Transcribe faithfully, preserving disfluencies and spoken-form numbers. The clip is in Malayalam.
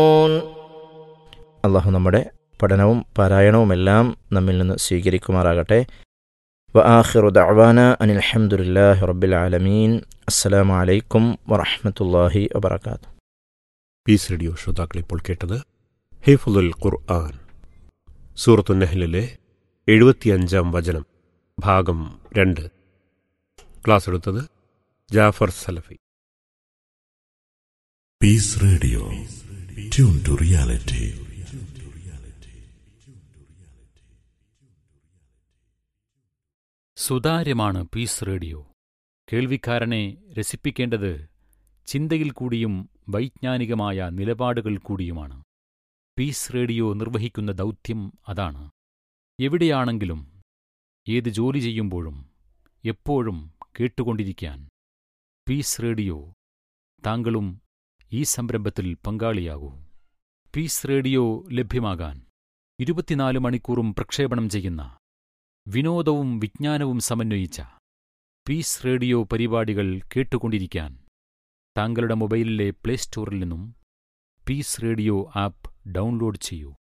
അള്ളാഹു നമ്മുടെ പഠനവും പാരായണവുമെല്ലാം നമ്മിൽ നിന്ന് സ്വീകരിക്കുമാറാകട്ടെ. വആഖിറു ദഅ്വാന അനിൽ ഹംദുലില്ലാഹി റബ്ബിൽ ആലമീൻ. അസ്സലാമു അലൈക്കും വറഹ്മത്തുള്ളാഹി വബറകാതുഹു. പീസ് റേഡിയോ ശ്രോതാക്കൾ ഇപ്പോൾ കേട്ടത് ഹിഫ്ളുൽ ഖുർആൻ, സൂറത്തുൻ നഹ്ലിലെ എഴുപത്തിയഞ്ചാം വചനം, ഭാഗം രണ്ട്. ക്ലാസ് എടുത്തത് ജാഫർ സലഫി. Piece radio, tune to reality. സുതാര്യമാണ് piece radio. കേൾവിക്കാരനെ രസിപ്പിക്കേണ്ടത് ചിന്തയിൽ കൂടിയും വൈജ്ഞാനികമായ നിലപാടുകൾ കൂടിയുമാണ്. പീസ് റേഡിയോ നിർവഹിക്കുന്ന ദൗത്യം അതാണ്. എവിടെയാണെങ്കിലും ഏത് ജോലി ചെയ്യുമ്പോഴും എപ്പോഴും കേട്ടുകൊണ്ടിരിക്കാൻ പീസ് റേഡിയോ. താങ്കളും ഈ സംരംഭത്തിൽ പങ്കാളിയാകൂ. പീസ് റേഡിയോ ലഭ്യമാകാൻ ഇരുപത്തിനാല് മണിക്കൂറും പ്രക്ഷേപണം ചെയ്യുന്ന വിനോദവും വിജ്ഞാനവും സമന്വയിച്ച പീസ് റേഡിയോ പരിപാടികൾ കേട്ടുകൊണ്ടിരിക്കാൻ താങ്കളുടെ മൊബൈലിലെ പ്ലേ സ്റ്റോറിൽ നിന്നും പീസ് റേഡിയോ ആപ്പ് ഡൗൺലോഡ് ചെയ്യൂ.